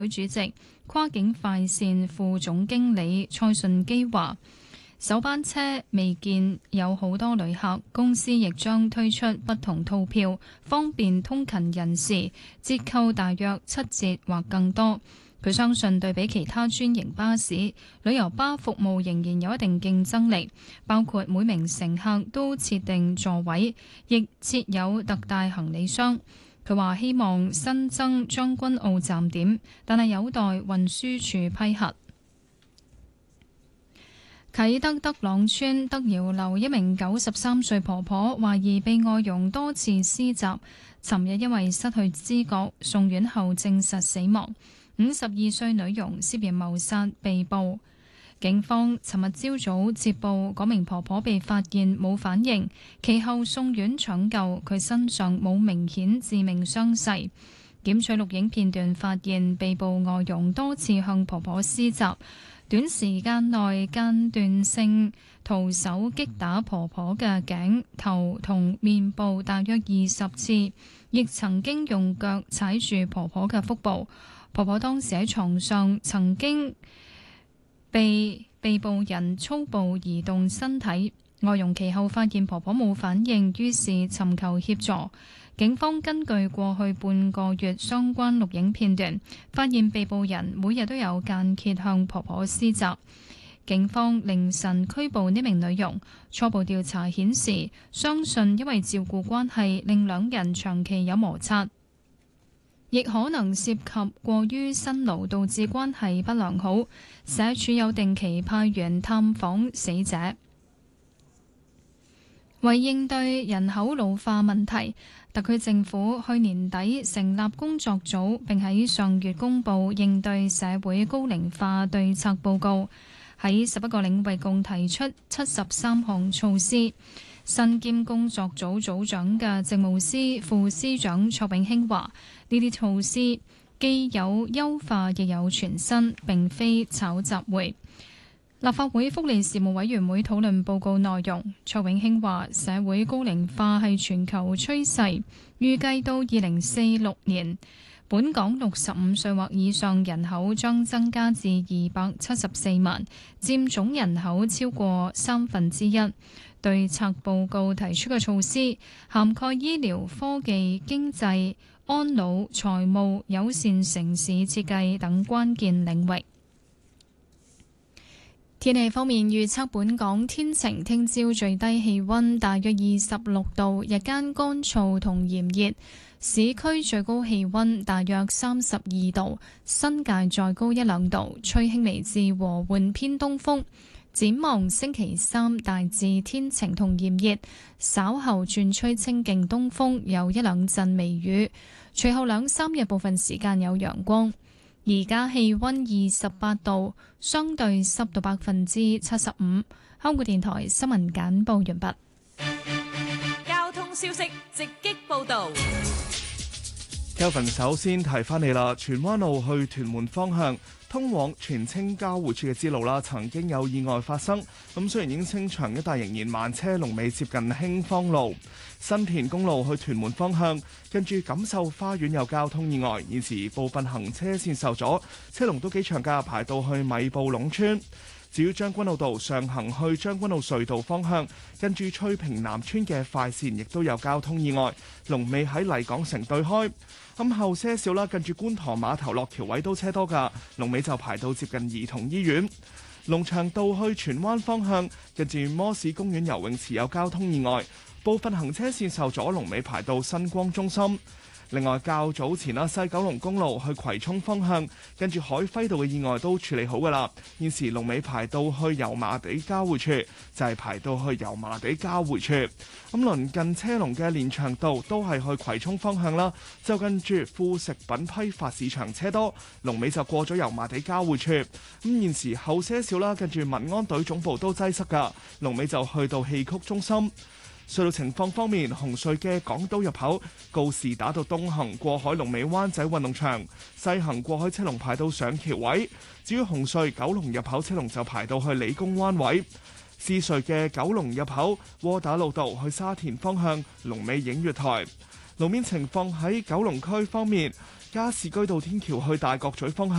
會主席、跨境快線副總經理蔡順基話：首班車未見有好多旅客，公司亦將推出不同套票，方便通勤人士，折扣大約7折或更多。佢相信對比其他專營巴士，旅遊巴服務仍然有一定競爭力，包括每名乘客都設定座位，亦設有特大行李箱。佢話希望新增將軍澳站點，但係有待運輸署批核。啟德德朗村德瑤樓一名93歲婆婆懷疑被外傭多次施襲，尋日因為失去知覺送院後證實死亡。52歲女傭涉嫌謀殺被捕。警方尋日朝早接報，嗰名婆婆被發現冇反應，其後送院搶救，佢身上冇明顯致命傷勢。檢取錄影片段發現，被捕外傭多次向婆婆施襲，短時間內間斷性徒手擊打婆婆嘅頸、頭同面部大約20次，亦曾經用腳踩住婆婆嘅腹部。婆婆當時喺床上，曾經被被捕人粗暴移動身體。外傭其後發現婆婆冇反應，於是尋求協助。警方根據過去半個月相關錄影片段，發現被捕人每日都有間歇向婆婆施襲。警方凌晨拘捕呢名女傭，初步調查顯示，相信因為照顧關係令兩人長期有摩擦，亦可能涉及過於辛勞導致關係不良好。社署有定期派員探訪死者。為應對人口老化問題，特區政府去年底成立工作組，並喺上月公布應對社會高齡化對策報告，喺11個領域共提出73項措施。身兼工作組組長嘅政務司副司長卓永興話：呢啲措施既有優化，亦有全新，並非炒雜燴。立法會福利事務委員會討論報告內容，卓永興話：社會高齡化係全球趨勢，預計到2046年，本港65歲或以上人口將增加至274萬，佔總人口超過1/3。對策報告提出嘅措施涵蓋醫療、科技、經濟、安老、財務、友善城市設計等關鍵領域。天氣方面預測，本港天晴，聽朝最低氣溫大約26度，日間乾燥同炎熱，市區最高氣溫大約32度，新界再高1-2度，吹輕微至和緩偏東風。展望星期三大致天晴同炎熱，稍後轉吹清勁東風，有1-2陣微雨，隨後2-3日部分時間有陽光。而家氣溫28度，相對濕度75%。香港電台新聞簡報完畢。 交通消息直擊報道。 Kelvin 首先提翻你啦，荃灣路去屯門方向通往荃青交匯處嘅支路啦，曾經有意外發生。咁雖然已經清場，一帶仍然慢車龍尾接近興芳路。新田公路去屯門方向，跟住錦繡花園有交通意外，現時部分行車線受阻，車龍都幾長㗎，排到去米埔隴村。至於將軍澳道上行去將軍澳隧道方向，跟住翠屏南村嘅快線亦都有交通意外，龍尾喺麗港城對開。咁後些少啦，近住觀塘碼頭落橋位都車多㗎，龍尾就排到接近兒童醫院。龍翔道去荃灣方向，近住摩士公園游泳池有交通意外，部分行車線受阻，龍尾排到新光中心。另外較早前啦，西九龍公路去葵涌方向，跟住海輝道嘅意外都處理好㗎啦。現時龍尾排到去油麻地交匯處，就係排到去油麻地交匯處。咁鄰近車龍嘅連翔道都係去葵涌方向啦，就跟住副食品批發市場車多，龍尾就過咗油麻地交匯處。咁現時後些少啦，跟住民安隊總部都擠塞㗎，龍尾就去到戲曲中心。隧道情況方面，紅隧嘅港島入口告士打道東行過海龍尾灣仔運動場，西行過海車龍排到上橋位。至於紅隧九龍入口車龍就排到去理工灣位。獅隧嘅九龍入口窩打老道去沙田方向龍尾映月台。路面情況喺九龍區方面， 加士居道天橋去大角咀方向